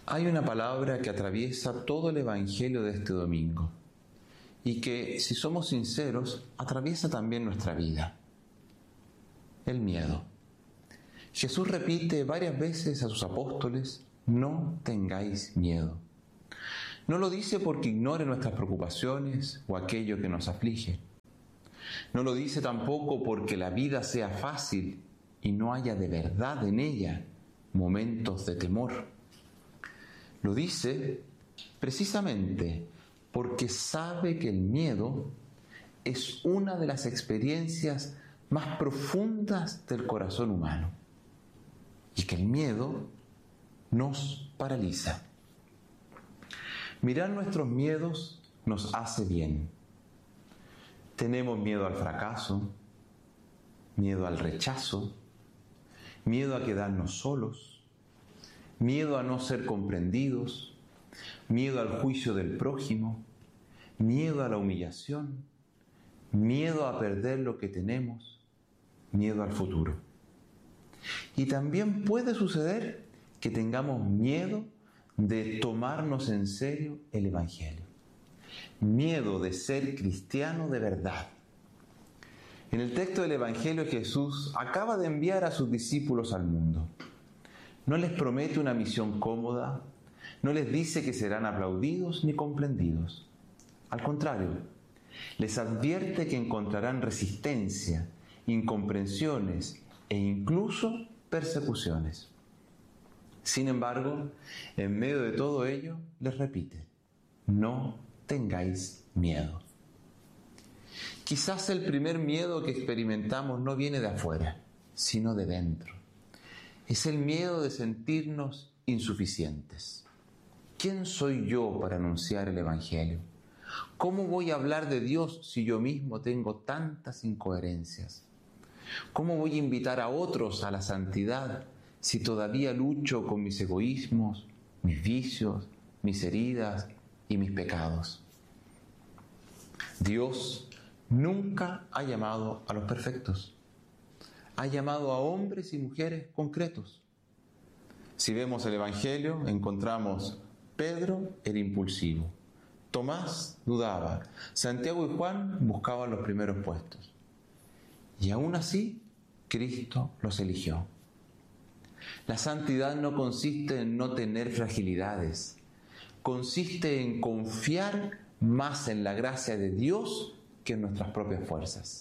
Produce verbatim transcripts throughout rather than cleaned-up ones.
Hay una palabra que atraviesa todo el Evangelio de este domingo y que, si somos sinceros, atraviesa también nuestra vida. El miedo. Jesús repite varias veces a sus apóstoles: no tengáis miedo. No lo dice porque ignore nuestras preocupaciones o aquello que nos aflige. No lo dice tampoco porque la vida sea fácil y no haya de verdad en ella momentos de temor. Lo dice precisamente porque sabe que el miedo es una de las experiencias más profundas del corazón humano y que el miedo nos paraliza. Mirar nuestros miedos nos hace bien. Tenemos miedo al fracaso, miedo al rechazo, miedo a quedarnos solos, miedo a no ser comprendidos, miedo al juicio del prójimo, miedo a la humillación, miedo a perder lo que tenemos, miedo al futuro. Y también puede suceder que tengamos miedo de tomarnos en serio el Evangelio, miedo de ser cristiano de verdad. En el texto del Evangelio, Jesús acaba de enviar a sus discípulos al mundo. No les promete una misión cómoda, no les dice que serán aplaudidos ni comprendidos. Al contrario, les advierte que encontrarán resistencia, incomprensiones e incluso persecuciones. Sin embargo, en medio de todo ello, les repite: no tengáis miedo. Quizás el primer miedo que experimentamos no viene de afuera, sino de dentro. Es el miedo de sentirnos insuficientes. ¿Quién soy yo para anunciar el Evangelio? ¿Cómo voy a hablar de Dios si yo mismo tengo tantas incoherencias? ¿Cómo voy a invitar a otros a la santidad si todavía lucho con mis egoísmos, mis vicios, mis heridas y mis pecados? Dios nunca ha llamado a los perfectos. Ha llamado a hombres y mujeres concretos. Si vemos el Evangelio, encontramos: Pedro era impulsivo, Tomás dudaba, Santiago y Juan buscaban los primeros puestos. Y aún así, Cristo los eligió. La santidad no consiste en no tener fragilidades, consiste en confiar más en la gracia de Dios que en nuestras propias fuerzas.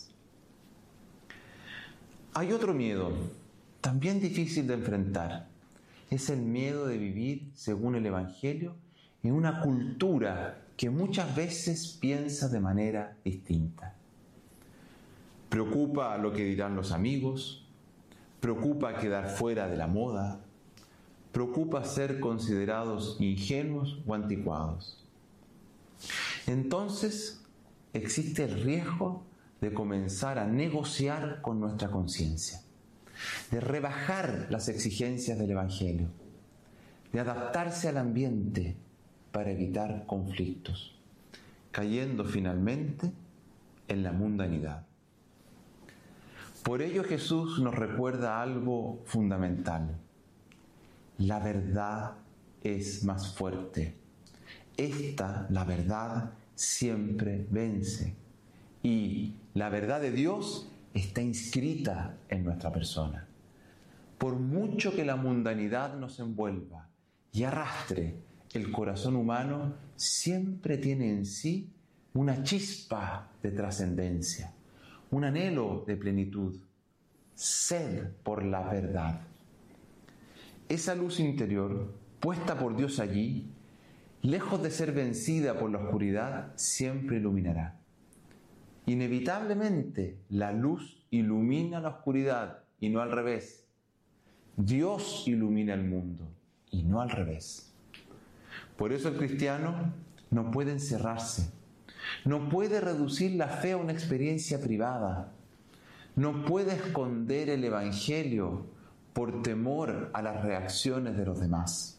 Hay otro miedo, también difícil de enfrentar. Es el miedo de vivir según el Evangelio en una cultura que muchas veces piensa de manera distinta. Preocupa lo que dirán los amigos, preocupa quedar fuera de la moda, preocupa ser considerados ingenuos o anticuados. Entonces, existe el riesgo de comenzar a negociar con nuestra conciencia, de rebajar las exigencias del Evangelio, de adaptarse al ambiente para evitar conflictos, cayendo finalmente en la mundanidad. Por ello Jesús nos recuerda algo fundamental: la verdad es más fuerte. Esta, la verdad, siempre vence. Y la verdad de Dios está inscrita en nuestra persona. Por mucho que la mundanidad nos envuelva y arrastre, el corazón humano siempre tiene en sí una chispa de trascendencia, un anhelo de plenitud, sed por la verdad. Esa luz interior, puesta por Dios allí, lejos de ser vencida por la oscuridad, siempre iluminará. Inevitablemente, la luz ilumina la oscuridad y no al revés. Dios ilumina el mundo y no al revés. Por eso el cristiano no puede encerrarse, no puede reducir la fe a una experiencia privada, no puede esconder el Evangelio por temor a las reacciones de los demás.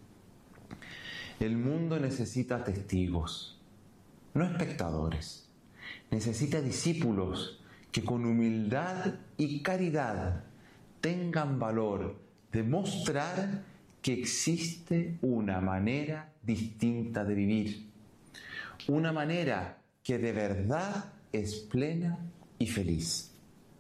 El mundo necesita testigos, no espectadores. Necesita discípulos que con humildad y caridad tengan valor de mostrar que existe una manera distinta de vivir, una manera que de verdad es plena y feliz.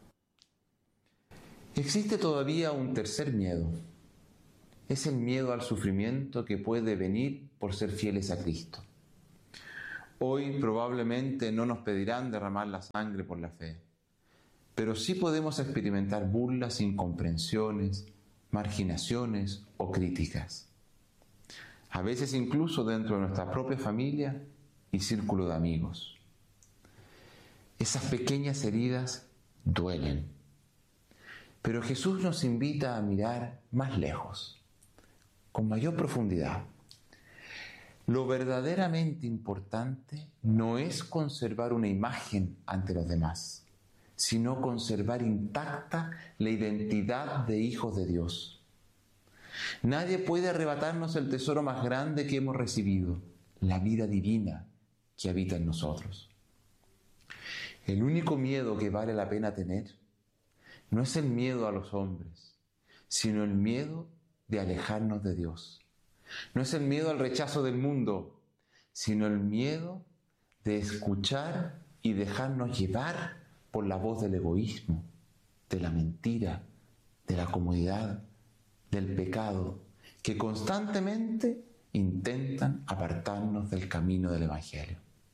Existe todavía un tercer miedo. Es el miedo al sufrimiento que puede venir por ser fieles a Cristo. Hoy probablemente no nos pedirán derramar la sangre por la fe, pero sí podemos experimentar burlas, incomprensiones, marginaciones o críticas. A veces incluso dentro de nuestra propia familia y círculo de amigos. Esas pequeñas heridas duelen. Pero Jesús nos invita a mirar más lejos, con mayor profundidad. Lo verdaderamente importante no es conservar una imagen ante los demás, sino conservar intacta la identidad de hijos de Dios. Nadie puede arrebatarnos el tesoro más grande que hemos recibido, la vida divina que habita en nosotros. El único miedo que vale la pena tener no es el miedo a los hombres, sino el miedo de alejarnos de Dios. No es el miedo al rechazo del mundo, sino el miedo de escuchar y dejarnos llevar por la voz del egoísmo, de la mentira, de la comodidad, del pecado, que constantemente intentan apartarnos del camino del Evangelio.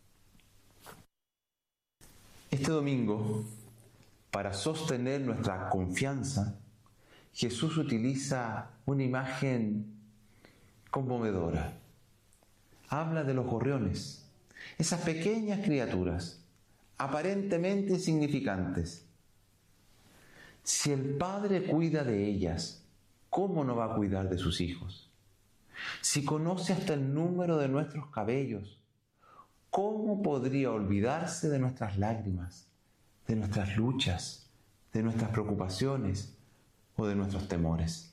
Este domingo, para sostener nuestra confianza, Jesús utiliza una imagen conmovedora. Habla de los gorriones, esas pequeñas criaturas, aparentemente insignificantes. Si el Padre cuida de ellas, ¿cómo no va a cuidar de sus hijos? Si conoce hasta el número de nuestros cabellos, ¿cómo podría olvidarse de nuestras lágrimas, de nuestras luchas, de nuestras preocupaciones o de nuestros temores?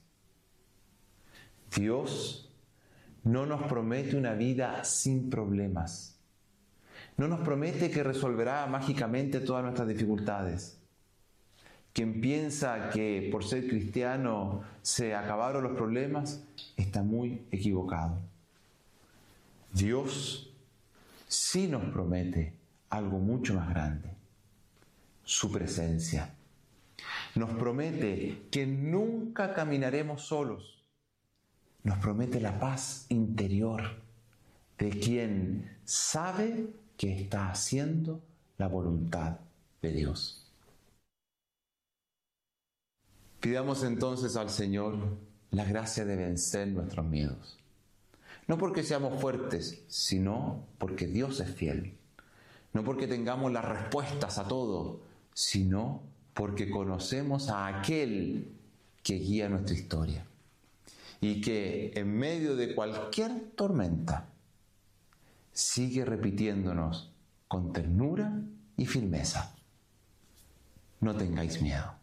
Dios no nos promete una vida sin problemas. No nos promete que resolverá mágicamente todas nuestras dificultades. Quien piensa que por ser cristiano se acabaron los problemas, está muy equivocado. Dios sí nos promete algo mucho más grande: su presencia. Nos promete que nunca caminaremos solos. Nos promete la paz interior de quien sabe que está haciendo la voluntad de Dios. Pidamos entonces al Señor la gracia de vencer nuestros miedos. No porque seamos fuertes, sino porque Dios es fiel. No porque tengamos las respuestas a todo, sino porque conocemos a aquel que guía nuestra historia y que en medio de cualquier tormenta sigue repitiéndonos con ternura y firmeza: no tengáis miedo.